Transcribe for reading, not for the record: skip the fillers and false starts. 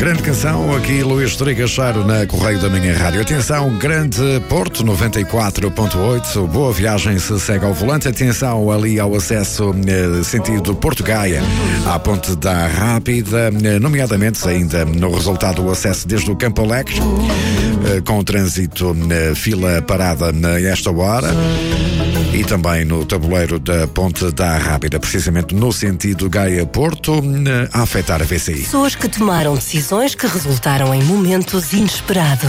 Grande canção, aqui Luís Trigacheiro na Correio da Manhã Rádio. Atenção, Grande Porto 94.8, boa viagem se segue ao volante. Atenção ali ao acesso sentido Porto Gaia à Ponte da Rápida, nomeadamente ainda no resultado o acesso desde o Campo Alex, com o trânsito fila parada nesta hora. E também no tabuleiro da Ponte da Rápida, precisamente no sentido Gaia-Porto, a afetar a VCI. Pessoas que tomaram decisões que resultaram em momentos inesperados.